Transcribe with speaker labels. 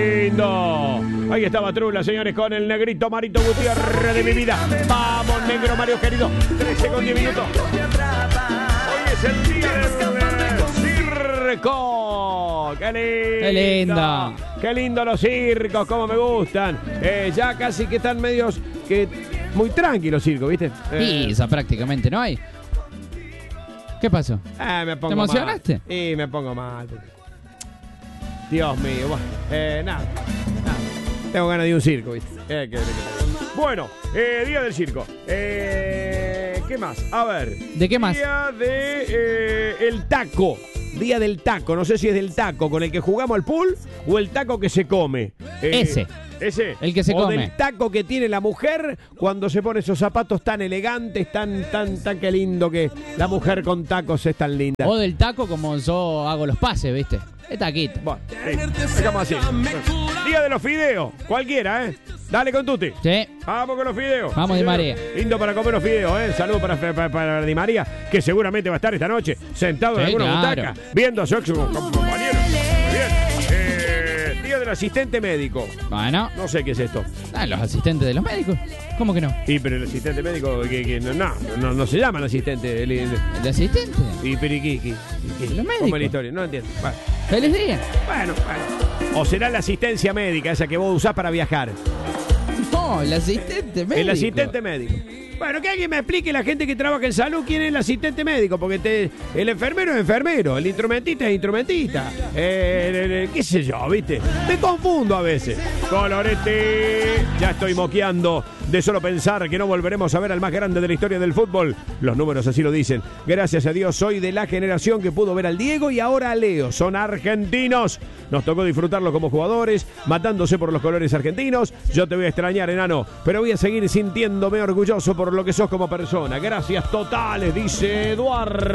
Speaker 1: Lindo. Ahí estaba Trula, señores, con el negrito Marito Gutiérrez de mi vida. Vamos, negro Mario querido. 13 con 10 minutos. Hoy es el día del circo. ¡Qué lindo!
Speaker 2: ¡Qué lindo!
Speaker 1: ¡Qué lindo los circos! ¡Cómo me gustan! Ya casi que están medios que muy tranquilos circos, ¿viste?
Speaker 2: Pizza prácticamente, ¿no hay? ¿Qué pasó?
Speaker 1: Me pongo
Speaker 2: ¿Te emocionaste?
Speaker 1: mal. Y me pongo mal. Dios mío, nada. Tengo ganas de un circo, ¿viste? Bueno, día del circo. ¿Qué más? A ver.
Speaker 2: ¿De qué más?
Speaker 1: Día de el taco. Día del taco. No sé si es del taco con el que jugamos al pool o el taco que se come.
Speaker 2: Ese.
Speaker 1: El
Speaker 2: que se come.
Speaker 1: O del taco que tiene la mujer cuando se pone esos zapatos tan elegantes, tan que lindo que la mujer con tacos es tan linda.
Speaker 2: O del taco como yo hago los pases, ¿viste? Es taquito.
Speaker 1: Bueno, dejamos así. Día de los fideos. Cualquiera, ¿eh? Dale con Tuti.
Speaker 2: Sí.
Speaker 1: Vamos con los fideos.
Speaker 2: Vamos, Di María.
Speaker 1: Lindo para comer los fideos, ¿eh? Saludos para Di María, que seguramente va a estar esta noche sentado en alguna butaca, viendo a su ex compañero. Muy bien. Día del asistente médico.
Speaker 2: Bueno.
Speaker 1: No sé qué es esto.
Speaker 2: Los asistentes de los médicos. ¿Cómo que no?
Speaker 1: Y pero el asistente médico, que no se llama el asistente. ¿El
Speaker 2: asistente?
Speaker 1: Y pero ¿qué?
Speaker 2: Los médicos.
Speaker 1: ¿Cómo es la historia? No entiendo. Bueno.
Speaker 2: ¡Feliz día!
Speaker 1: Bueno. O será la asistencia médica, esa que vos usás para viajar.
Speaker 2: No, el asistente médico.
Speaker 1: El asistente médico. Bueno, que alguien me explique, la gente que trabaja en salud, quién es el asistente médico, porque el enfermero es enfermero, el instrumentista es instrumentista. Qué sé yo, ¿viste? Me confundo a veces. Colorete, ya estoy moqueando de solo pensar que no volveremos a ver al más grande de la historia del fútbol. Los números así lo dicen. Gracias a Dios soy de la generación que pudo ver al Diego y ahora a Leo. Son argentinos. Nos tocó disfrutarlo como jugadores, matándose por los colores argentinos. Yo te voy a extrañar, enano, pero voy a seguir sintiéndome orgulloso por lo que sos como persona. Gracias totales, dice Eduardo.